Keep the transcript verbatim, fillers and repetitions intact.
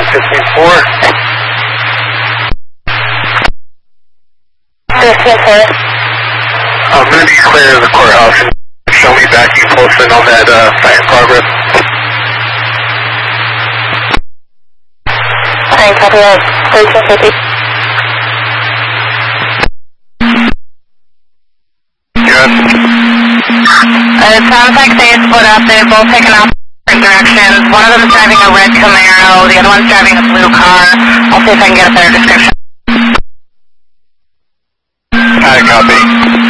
fifteen four. fifteen four. I'm going to be clear of the courthouse and show me back you posted on that uh, site in progress. Alright, copy that. thirteen fifty. Yes. Uh, it sounds like they split up. They've both taken off different directions. One of them is driving a red Camaro. The other one's driving a blue car. I'll see if I can get a better description. Alright, copy.